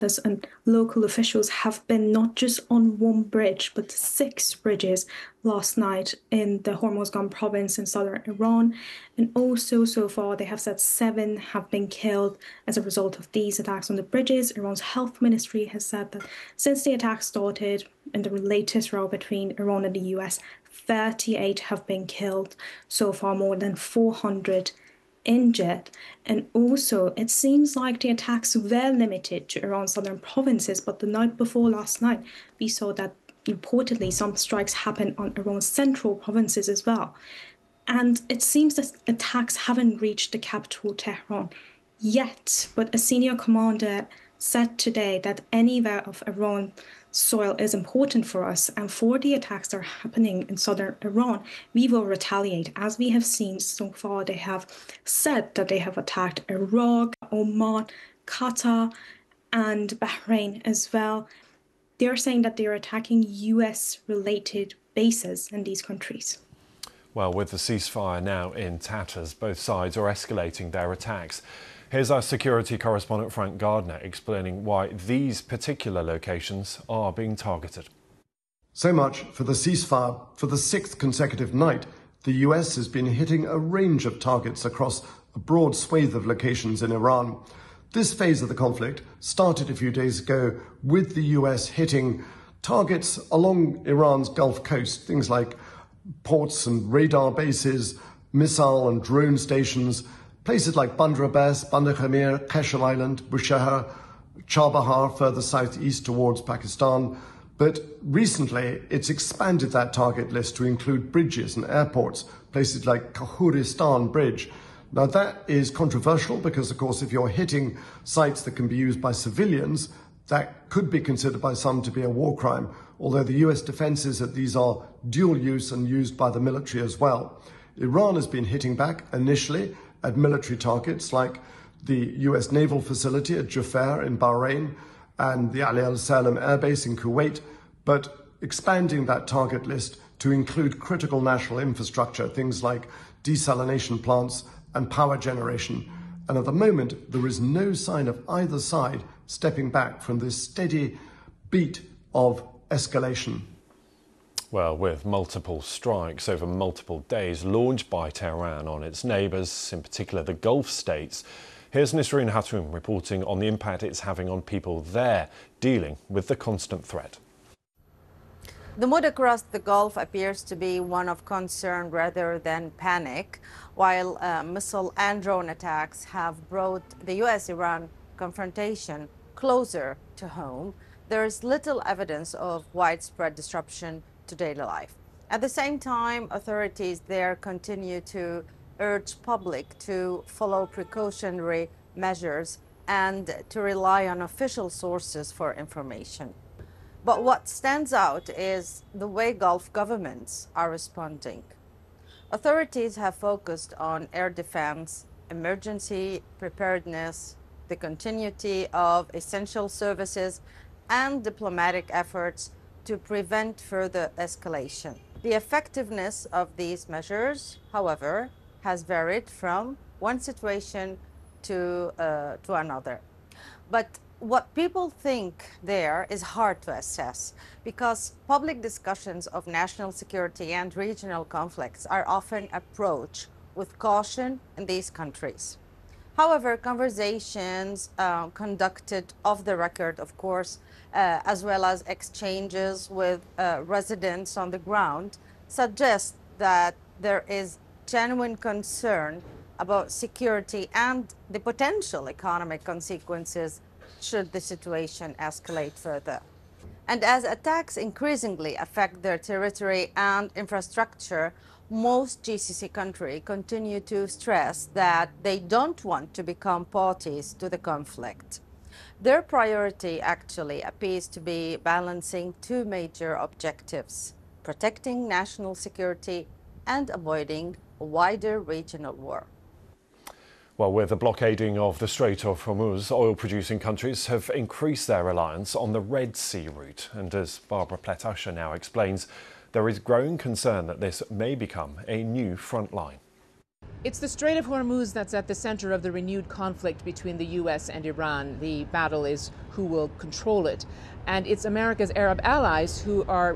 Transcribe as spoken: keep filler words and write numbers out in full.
and local officials have been not just on one bridge, but six bridges last night in the Hormozgan province in southern Iran. And also, so far, they have said seven have been killed as a result of these attacks on the bridges. Iran's health ministry has said that since the attack started in the latest row between Iran and the U S, thirty-eight have been killed. So far, more than four hundred injured. And also, it seems like the attacks were limited to Iran's southern provinces, but the night before last night, we saw that reportedly some strikes happened on Iran's central provinces as well. And it seems that attacks haven't reached the capital, Tehran, yet. But a senior commander said today that anywhere of Iran soil is important for us, and for the attacks that are happening in southern Iran, we will retaliate. As we have seen so far, they have said that they have attacked Iraq, Oman, Qatar, and Bahrain as well. They're saying that they're attacking U S-related bases in these countries. Well, with the ceasefire now in tatters, both sides are escalating their attacks. Here's our security correspondent Frank Gardner explaining why these particular locations are being targeted. So much for the ceasefire. For the sixth consecutive night, the U S has been hitting a range of targets across a broad swathe of locations in Iran. This phase of the conflict started a few days ago with the U S hitting targets along Iran's Gulf Coast, things like ports and radar bases, missile and drone stations, places like Bandar Abbas, Bandar Khamir, Qashqai Island, Bushehr, Chabahar further southeast towards Pakistan. But recently, it's expanded that target list to include bridges and airports, places like Khahuristan Bridge. Now, that is controversial because, of course, if you're hitting sites that can be used by civilians, that could be considered by some to be a war crime, although the U S defense is that these are dual use and used by the military as well. Iran has been hitting back initially at military targets like the U S naval facility at Jufair in Bahrain and the Ali Al Salam Air Base in Kuwait, but expanding that target list to include critical national infrastructure, things like desalination plants and power generation. And at the moment, there is no sign of either side stepping back from this steady beat of escalation. Well, with multiple strikes over multiple days launched by Tehran on its neighbours, in particular the Gulf states, here's Nisreen Hatoum reporting on the impact it's having on people there dealing with the constant threat. The mood across the Gulf appears to be one of concern rather than panic, while uh, missile and drone attacks have brought the U S Iran confrontation closer to home. There is little evidence of widespread disruption to daily life. At the same time, authorities there continue to urge public to follow precautionary measures and to rely on official sources for information. But what stands out is the way Gulf governments are responding. Authorities have focused on air defense, emergency preparedness, the continuity of essential services, and diplomatic efforts to prevent further escalation. The effectiveness of these measures, however, has varied from one situation to, uh, to another. But what people think there is hard to assess because public discussions of national security and regional conflicts are often approached with caution in these countries. However, conversations uh, conducted off the record, of course, uh, as well as exchanges with uh, residents on the ground, suggest that there is genuine concern about security and the potential economic consequences should the situation escalate further. And as attacks increasingly affect their territory and infrastructure, most G C C countries continue to stress that they don't want to become parties to the conflict. Their priority actually appears to be balancing two major objectives: protecting national security and avoiding a wider regional war. Well, with the blockading of the Strait of Hormuz, oil-producing countries have increased their reliance on the Red Sea route. And as Barbara Pletasher now explains, there is growing concern that this may become a new front line. It's the Strait of Hormuz that's at the center of the renewed conflict between the U S and Iran. The battle is who will control it. And it's America's Arab allies who are